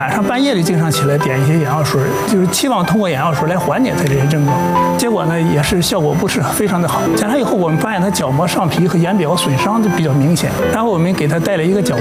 晚上半夜里经常起来点一些眼药水，就是期望通过眼药水来缓解他这些症状。结果呢，也是效果不是非常的好。检查以后，我们发现他角膜上皮和眼表损伤就比较明显，然后我们给他戴了一个角